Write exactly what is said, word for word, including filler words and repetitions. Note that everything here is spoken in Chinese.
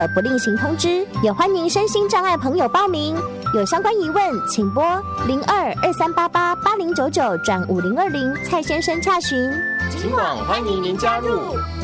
不另行通知，也欢迎身心障碍朋友报名。有相关疑问，请拨零二二三八八八零九九转五零二零蔡先生洽询。 尽管欢迎您加入。